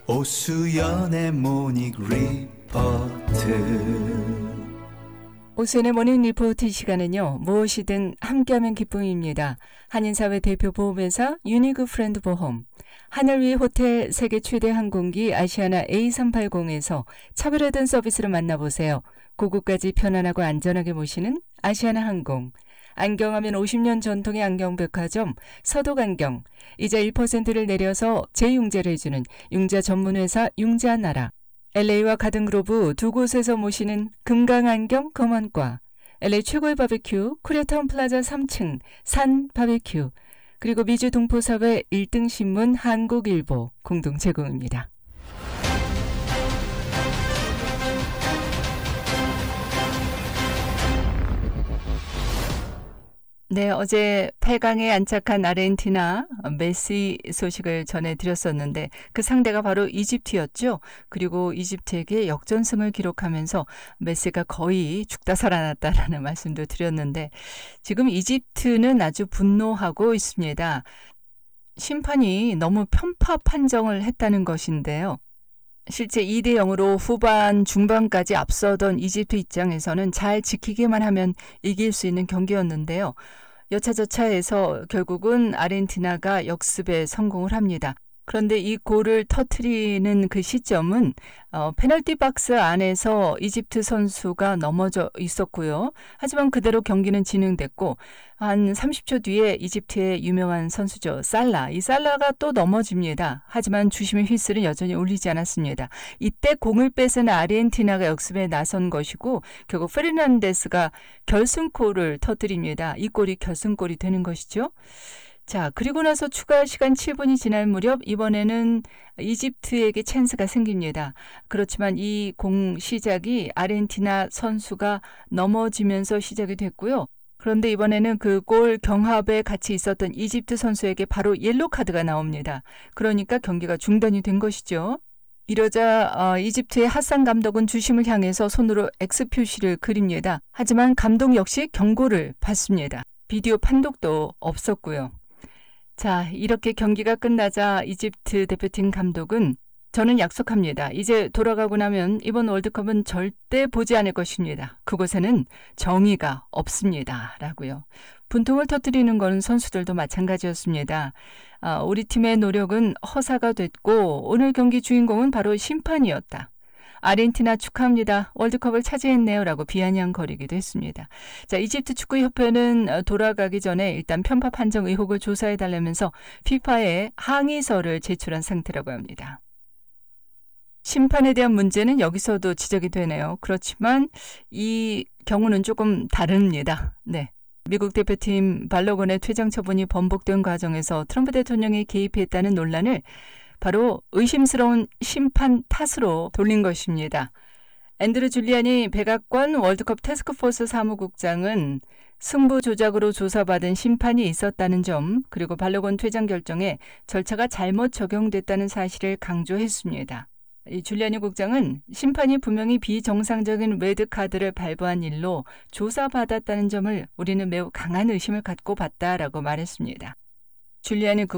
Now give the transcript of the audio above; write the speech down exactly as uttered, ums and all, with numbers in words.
오수연의 모닝 리포트. 오수연의 모닝 리포트 시간은요, 무엇이든 함께하면 기쁨입니다. 한인사회 대표 보험회사 유니그 프렌드 보험, 하늘 위 호텔 세계 최대 항공기 아시아나 에이 삼백팔십에서 차별화된 서비스를 만나보세요. 고국까지 편안하고 안전하게 모시는 아시아나 항공, 안경하면 오십 년 전통의 안경백화점 서독안경, 이자 일 퍼센트를 내려서 재융자를 해주는 융자 전문회사 융자나라, 엘에이와 가든그로브 두 곳에서 모시는 금강안경 검언과, 엘에이 최고의 바베큐 코리아타운 플라자 삼 층 산 바베큐, 그리고 미주 동포사회 일 등 신문 한국일보 공동 제공입니다. 네, 어제 팔 강에 안착한 아르헨티나 메시 소식을 전해드렸었는데 그 상대가 바로 이집트였죠. 그리고 이집트에게 역전승을 기록하면서 메시가 거의 죽다 살아났다라는 말씀도 드렸는데, 지금 이집트는 아주 분노하고 있습니다. 심판이 너무 편파 판정을 했다는 것인데요. 실제 이 대 영으로 후반 중반까지 앞서던 이집트 입장에서는 잘 지키기만 하면 이길 수 있는 경기였는데요. 여차저차해서 결국은 아르헨티나가 역습에 성공을 합니다. 그런데 이 골을 터트리는 그 시점은 어, 페널티 박스 안에서 이집트 선수가 넘어져 있었고요. 하지만 그대로 경기는 진행됐고 한 삼십 초 뒤에 이집트의 유명한 선수죠. 살라. 이 살라가 또 넘어집니다. 하지만 주심의 휘슬은 여전히 울리지 않았습니다. 이때 공을 뺏은 아르헨티나가 역습에 나선 것이고 결국 페르난데스가 결승골을 터뜨립니다. 이 골이 결승골이 되는 것이죠. 자, 그리고 나서 추가 시간 칠 분이 지날 무렵 이번에는 이집트에게 찬스가 생깁니다. 그렇지만 이 공 시작이 아르헨티나 선수가 넘어지면서 시작이 됐고요. 그런데 이번에는 그 골 경합에 같이 있었던 이집트 선수에게 바로 옐로 카드가 나옵니다. 그러니까 경기가 중단이 된 것이죠. 이러자 어, 이집트의 하산 감독은 주심을 향해서 손으로 X 표시를 그립니다. 하지만 감독 역시 경고를 받습니다. 비디오 판독도 없었고요. 자, 이렇게 경기가 끝나자 이집트 대표팀 감독은 저는 약속합니다. 이제 돌아가고 나면 이번 월드컵은 절대 보지 않을 것입니다. 그곳에는 정의가 없습니다. 라고요. 분통을 터뜨리는 건 선수들도 마찬가지였습니다. 아, 우리 팀의 노력은 허사가 됐고 오늘 경기 주인공은 바로 심판이었다. 아르헨티나 축하합니다. 월드컵을 차지했네요. 라고 비아냥거리기도 했습니다. 자, 이집트 축구협회는 돌아가기 전에 일단 편파 판정 의혹을 조사해달라면서 피파에 항의서를 제출한 상태라고 합니다. 심판에 대한 문제는 여기서도 지적이 되네요. 그렇지만 이 경우는 조금 다릅니다. 네. 미국 대표팀 발로건의 퇴장 처분이 번복된 과정에서 트럼프 대통령이 개입했다는 논란을 바로 의심스러운 심판 탓으로 돌린 것입니다. 앤드루 줄리안이 백악관 월드컵 태스크포스 사무국장은 승부 조작으로 조사받은 심판이 있었다는 점, 그리고 발로건 퇴장 결정에 절차가 잘못 적용됐다는 사실을 강조했습니다. 이 줄리아니 국장은 심판이 분명히 비정상적인 레드카드를 발부한 일로 조사받았다는 점을 우리는 매우 강한 의심을 갖고 봤다라고 말했습니다. 줄리아니